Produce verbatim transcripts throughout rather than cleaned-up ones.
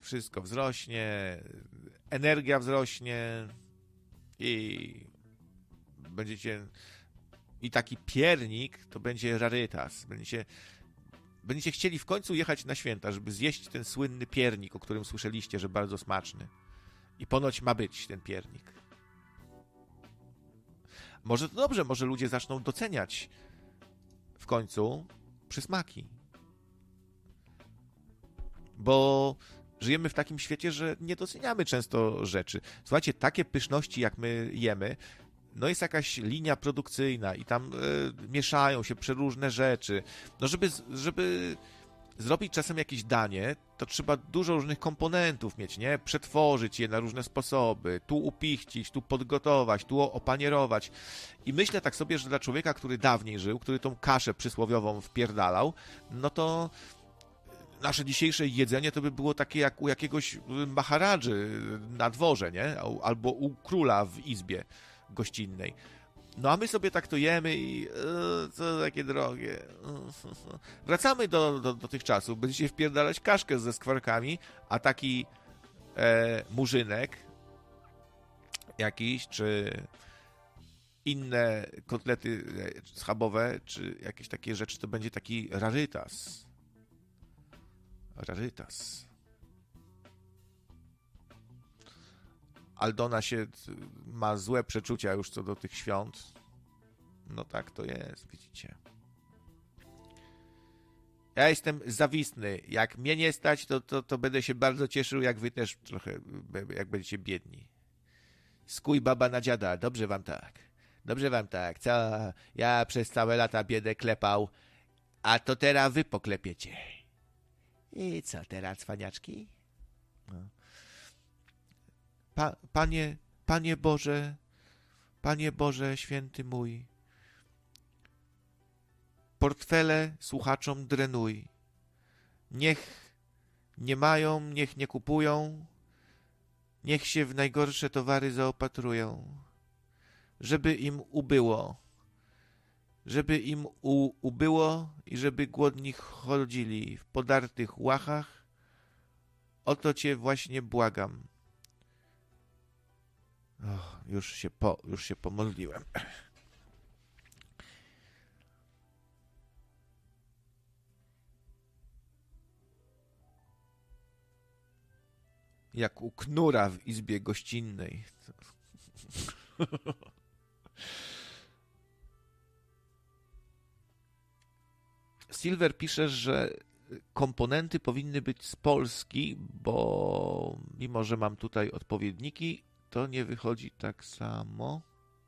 wszystko wzrośnie, energia wzrośnie i będziecie... I taki piernik to będzie rarytas. Będziecie, będziecie chcieli w końcu jechać na święta, żeby zjeść ten słynny piernik, o którym słyszeliście, że bardzo smaczny. I ponoć ma być ten piernik. Może to dobrze, może ludzie zaczną doceniać w końcu przysmaki. Bo żyjemy w takim świecie, że nie doceniamy często rzeczy. Słuchajcie, takie pyszności, jak my jemy, no jest jakaś linia produkcyjna i tam y, mieszają się przeróżne rzeczy. No żeby, żeby zrobić czasem jakieś danie, to trzeba dużo różnych komponentów mieć, nie? Przetworzyć je na różne sposoby, tu upichcić, tu podgotować, tu opanierować. I myślę tak sobie, że dla człowieka, który dawniej żył, który tą kaszę przysłowiową wpierdalał, no to nasze dzisiejsze jedzenie to by było takie jak u jakiegoś maharadży na dworze, nie? Albo u króla w izbie gościnnej. No a my sobie tak to jemy i yy, co takie drogie. Wracamy do, do, do tych czasów. Będziecie wpierdalać kaszkę ze skwarkami, a taki e, murzynek jakiś, czy inne kotlety schabowe, czy jakieś takie rzeczy, to będzie taki rarytas. Rarytas. Aldona się ma złe przeczucia już co do tych świąt. No tak to jest, widzicie. Ja jestem zawistny. Jak mnie nie stać, to, to, to będę się bardzo cieszył, jak wy też trochę, jak będziecie biedni. Skuj baba na dziada. Dobrze wam tak. Dobrze wam tak. Co? Ja przez całe lata biedę klepał, a to teraz wy poklepiecie. I co teraz, cwaniaczki? No. Pa, panie, Panie Boże, Panie Boże, święty mój, portfele słuchaczom drenuj. Niech nie mają, niech nie kupują, niech się w najgorsze towary zaopatrują, żeby im ubyło, żeby im u, ubyło i żeby głodni chodzili w podartych łachach. O to Cię właśnie błagam. Oh, już się po, już się pomodliłem. Jak u knura w izbie gościnnej. Silver pisze, że komponenty powinny być z Polski, bo mimo, że mam tutaj odpowiedniki, to nie wychodzi tak samo.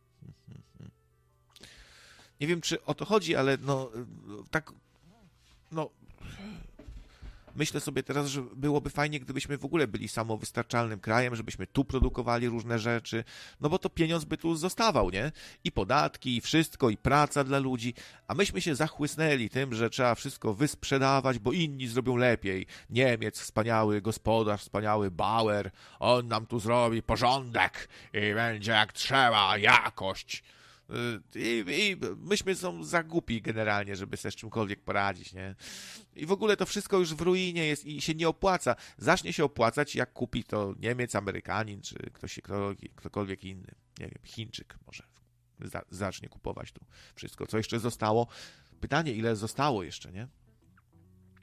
Nie wiem, czy o to chodzi, ale no tak, no myślę sobie teraz, że byłoby fajnie, gdybyśmy w ogóle byli samowystarczalnym krajem, żebyśmy tu produkowali różne rzeczy, no bo to pieniądz by tu zostawał, nie? I podatki, i wszystko, i praca dla ludzi, a myśmy się zachłysnęli tym, że trzeba wszystko wysprzedawać, bo inni zrobią lepiej. Niemiec, wspaniały gospodarz, wspaniały Bauer, on nam tu zrobi porządek i będzie jak trzeba, jakość. I, I myśmy są za głupi generalnie, żeby sobie z czymkolwiek poradzić, nie? I w ogóle to wszystko już w ruinie jest i się nie opłaca. Zacznie się opłacać, jak kupi to Niemiec, Amerykanin, czy ktoś, ktokolwiek inny. Nie wiem, Chińczyk może zacznie kupować tu wszystko, co jeszcze zostało. Pytanie, ile zostało jeszcze, nie?